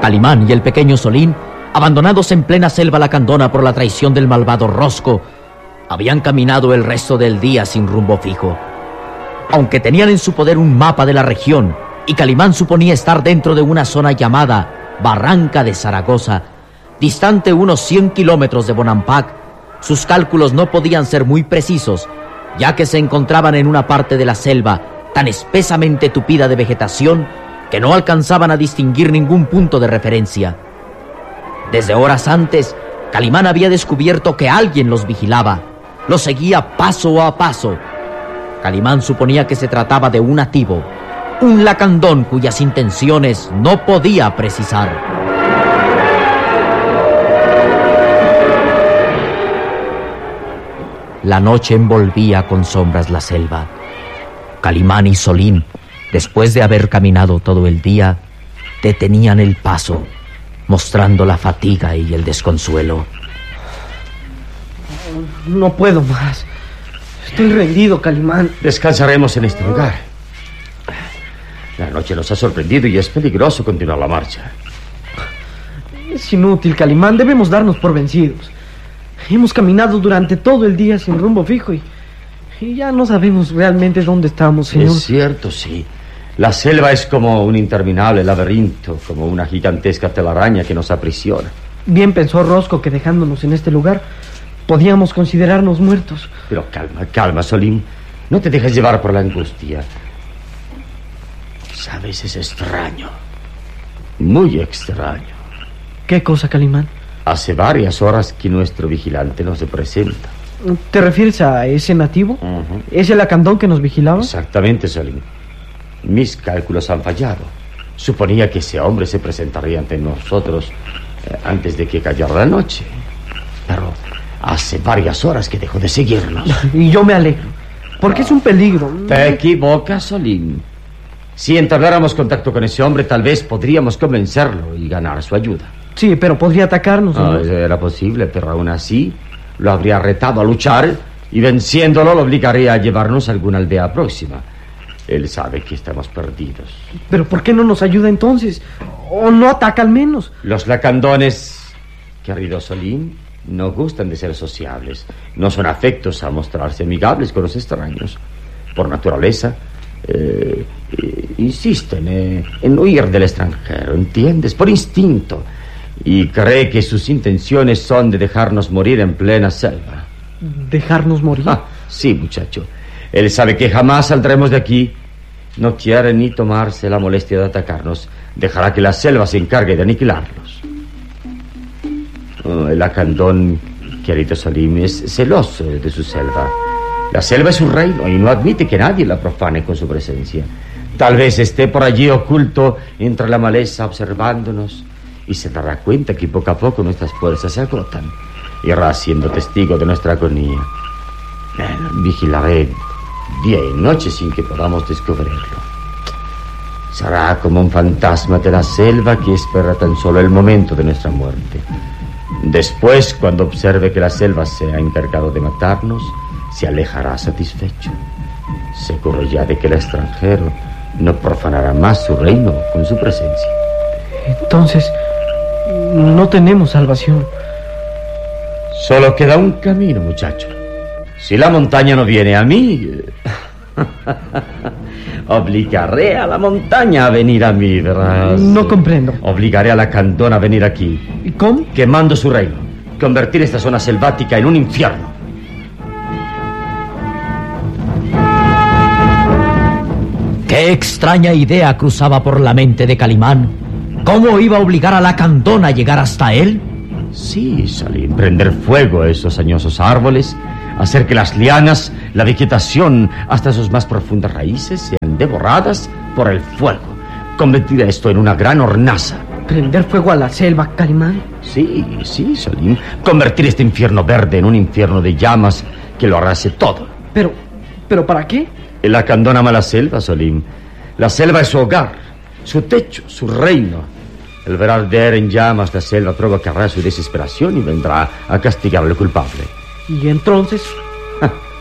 Calimán y el pequeño Solín, abandonados en plena selva lacandona por la traición del malvado Rosco, habían caminado el resto del día sin rumbo fijo. Aunque tenían en su poder un mapa de la región y Calimán suponía estar dentro de una zona llamada Barranca de Zaragoza, distante unos 100 kilómetros de Bonampak, sus cálculos no podían ser muy precisos, ya que se encontraban en una parte de la selva tan espesamente tupida de vegetación que no alcanzaban a distinguir ningún punto de referencia. Desde horas antes, Calimán había descubierto que alguien los vigilaba, los seguía paso a paso. Calimán suponía que se trataba de un nativo, un lacandón cuyas intenciones no podía precisar. La noche envolvía con sombras la selva. Calimán y Solín, después de haber caminado todo el día, detenían el paso, mostrando la fatiga y el desconsuelo. No puedo más. Estoy rendido, Calimán. Descansaremos en este lugar. La noche nos ha sorprendido y es peligroso continuar la marcha. Es inútil, Calimán. Debemos darnos por vencidos. Hemos caminado durante todo el día sin rumbo fijo y ya no sabemos realmente dónde estamos, señor. Es cierto, sí. La selva es como un interminable laberinto, como una gigantesca telaraña que nos aprisiona. Bien pensó Rosco que dejándonos en este lugar podíamos considerarnos muertos. Pero calma, Solín. No te dejes llevar por la angustia. Sabes, es extraño. Muy extraño. ¿Qué cosa, Calimán? Hace varias horas que nuestro vigilante no se presenta. ¿Te refieres a ese nativo? ¿Es el lacandón que nos vigilaba? Exactamente, Solín. Mis cálculos han fallado. Suponía que ese hombre se presentaría ante nosotros antes de que cayera la noche. Pero hace varias horas que dejó de seguirnos. Y yo me alegro, porque es un peligro. Te equivocas, Solín. Si entabláramos contacto con ese hombre, tal vez podríamos convencerlo y ganar su ayuda. Sí, pero podría atacarnos, ¿no? Era posible, pero aún así lo habría retado a luchar y venciéndolo lo obligaría a llevarnos a alguna aldea próxima. Él sabe que estamos perdidos. ¿Pero por qué no nos ayuda entonces? ¿O no ataca al menos? Los lacandones, querido Solín, no gustan de ser sociables. No son afectos a mostrarse amigables con los extraños. Por naturaleza, insisten en huir del extranjero, ¿entiendes? Por instinto. Y cree que sus intenciones son de dejarnos morir en plena selva. ¿Dejarnos morir? Sí, muchacho. Él sabe que jamás saldremos de aquí. No quiere ni tomarse la molestia de atacarnos. Dejará que la selva se encargue de aniquilarlos. El lacandón, querido Salim, es celoso de su selva. La selva es su reino y no admite que nadie la profane con su presencia. Tal vez esté por allí oculto entre la maleza observándonos y se dará cuenta que poco a poco nuestras fuerzas se agotan. Irá siendo testigo de nuestra agonía. Vigilaré día y noche sin que podamos descubrirlo. Será como un fantasma de la selva que espera tan solo el momento de nuestra muerte. Después, cuando observe que la selva se ha encargado de matarnos, se alejará satisfecho, seguro ya de que el extranjero no profanará más su reino con su presencia. Entonces, no tenemos salvación. Solo queda un camino, muchacho. Si la montaña no viene a mí, obligaré a la montaña a venir a mí, ¿verdad? No comprendo. Obligaré a la lacandón a venir aquí. ¿Y cómo? Quemando su reino. Convertir esta zona selvática en un infierno. Qué extraña idea cruzaba por la mente de Calimán. ¿Cómo iba a obligar a lacandón a llegar hasta él? Sí, Salim, prender fuego a esos añosos árboles, hacer que las lianas, la vegetación, hasta sus más profundas raíces sean devoradas por el fuego. Convertir esto en una gran hornaza. ¿Prender fuego a la selva, Calimán? Sí, Salim. Convertir este infierno verde en un infierno de llamas que lo arrase todo. ¿Pero para qué? El lacandón ama la selva, Salim. La selva es su hogar, su techo, su reino. El ver arder en llamas la selva provocará su desesperación y vendrá a castigar al culpable. ¿Y entonces?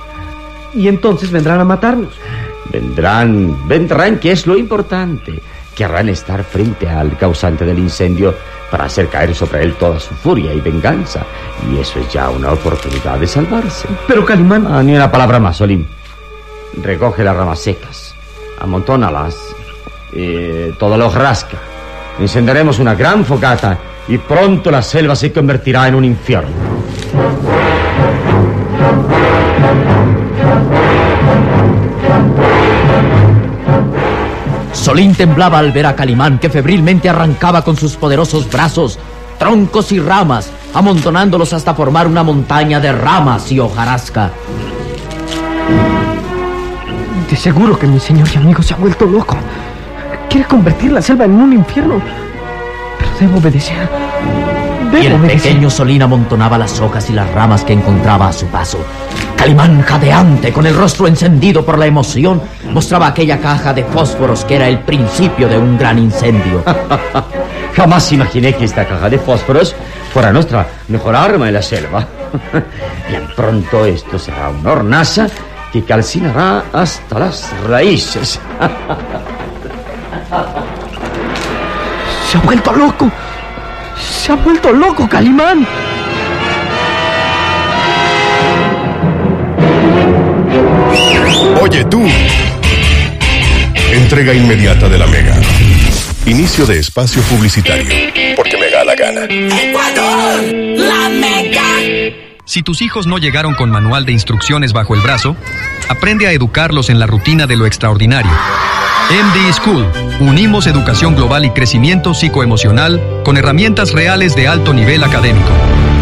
¿Y entonces vendrán a matarnos? Vendrán, que es lo importante. querrán estar frente al causante del incendio para hacer caer sobre él toda su furia y venganza. Y eso es ya una oportunidad de salvarse. Pero Calimán... Ni una palabra más, Solín. Recoge las ramas secas, amontónalas, todo lo rasca. Encenderemos una gran fogata y pronto la selva se convertirá en un infierno. Solín temblaba al ver a Calimán, que febrilmente arrancaba con sus poderosos brazos troncos y ramas, amontonándolos hasta formar una montaña de ramas y hojarasca. De seguro que mi señor y amigo se ha vuelto loco. Quiere convertir la selva en un infierno. Pero debo obedecer. Y el pequeño Solín amontonaba las hojas y las ramas que encontraba a su paso. Calimán, jadeante, con el rostro encendido por la emoción, mostraba aquella caja de fósforos que era el principio de un gran incendio. Jamás imaginé que esta caja de fósforos fuera nuestra mejor arma en la selva. Bien pronto esto será una hornaza que calcinará hasta las raíces. ¡Se ha vuelto loco! ¡Se ha vuelto loco, Calimán! Oye tú. Entrega inmediata de la Mega. Inicio de espacio publicitario. Porque me da la gana. ¡Ecuador! ¡La Mega! Si tus hijos no llegaron con manual de instrucciones bajo el brazo, aprende a educarlos en la rutina de lo extraordinario. MD School. Unimos educación global y crecimiento psicoemocional con herramientas reales de alto nivel académico.